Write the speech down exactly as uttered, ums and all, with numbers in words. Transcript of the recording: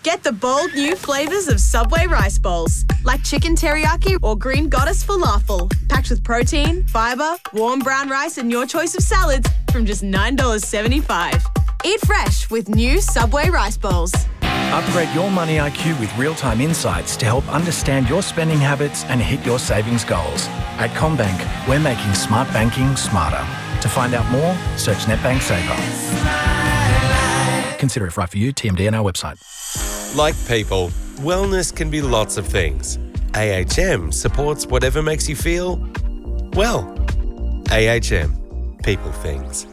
Get the bold new flavours of Subway rice bowls, like chicken teriyaki or green goddess falafel, packed with protein, fibre, warm brown rice and your choice of salads from just nine dollars seventy-five. Eat fresh with new Subway rice bowls. Upgrade your money I Q with real-time insights to help understand your spending habits and hit your savings goals. At CommBank, we're making smart banking smarter. To find out more, search NetBank Saver. Consider if right for you. T M D on our website. Like people, wellness can be lots of things. A H M supports whatever makes you feel, well. A H M. People things.